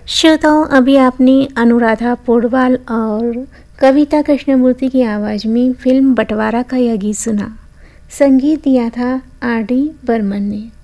श्रोताओं, अभी आपने अनुराधा पौडवाल और कविता कृष्णमूर्ति की आवाज़ में फिल्म बंटवारा का यह गीत सुना। संगीत दिया था आर डी बर्मन ने।